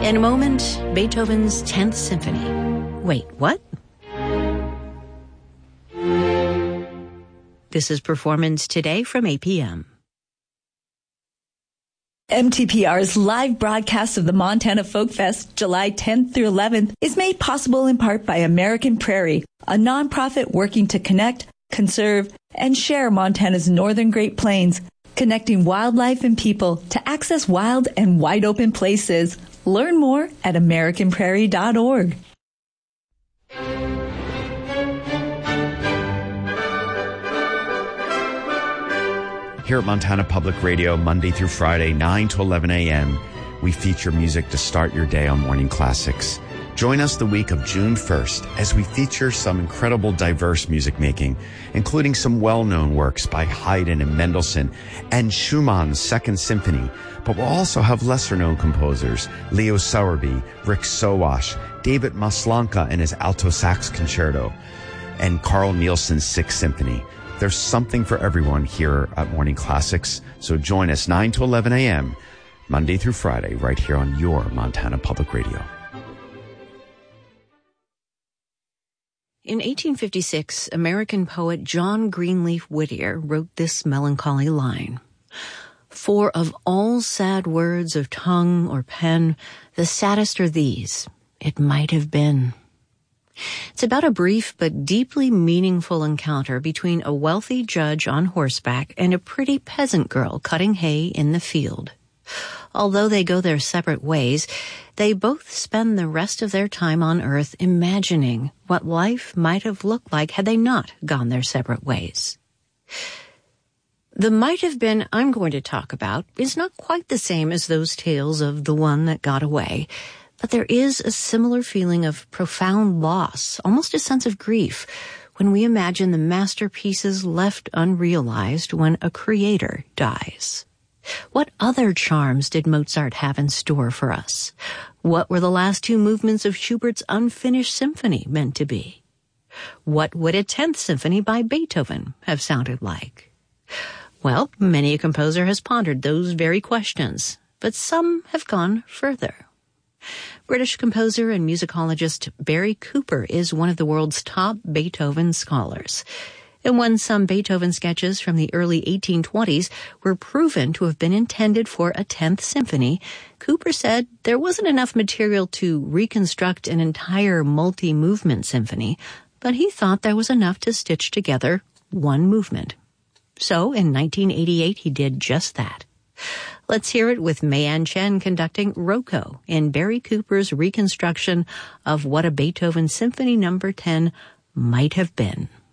In a moment, Beethoven's 10th Symphony. Wait, what? This is Performance Today from APM. MTPR's live broadcast of the Montana Folk Fest, July 10th through 11th, is made possible in part by American Prairie, a nonprofit working to connect, conserve, and share Montana's northern Great Plains, connecting wildlife and people to access wild and wide-open places. Learn more at americanprairie.org. Here at Montana Public Radio, Monday through Friday, 9 to 11 a.m., we feature music to start your day on Morning Classics. Join us the week of June 1st as we feature some incredible diverse music making, including some well-known works by Haydn and Mendelssohn and Schumann's Second Symphony. But we'll also have lesser-known composers, Leo Sowerby, Rick Sowash, David Maslanka and his Alto Sax Concerto, and Carl Nielsen's Sixth Symphony. There's something for everyone here at Morning Classics, so join us 9 to 11 a.m., Monday through Friday, right here on your Montana Public Radio. In 1856, American poet John Greenleaf Whittier wrote this melancholy line: "For of all sad words of tongue or pen, the saddest are these, it might have been." It's about a brief but deeply meaningful encounter between a wealthy judge on horseback and a pretty peasant girl cutting hay in the field. Although they go their separate ways, they both spend the rest of their time on Earth imagining what life might have looked like had they not gone their separate ways. The might have been I'm going to talk about is not quite the same as those tales of the one that got away, but there is a similar feeling of profound loss, almost a sense of grief, when we imagine the masterpieces left unrealized when a creator dies. What other charms did Mozart have in store for us? What were the last two movements of Schubert's unfinished symphony meant to be? What would a 10th symphony by Beethoven have sounded like? Well, many a composer has pondered those very questions, but some have gone further. British composer and musicologist Barry Cooper is one of the world's top Beethoven scholars. And when some Beethoven sketches from the early 1820s were proven to have been intended for a 10th symphony, Cooper said there wasn't enough material to reconstruct an entire multi-movement symphony, but he thought there was enough to stitch together one movement. So in 1988, he did just that. Let's hear it with Mayan Chen conducting Rocco in Barry Cooper's reconstruction of what a Beethoven Symphony No. 10 might have been.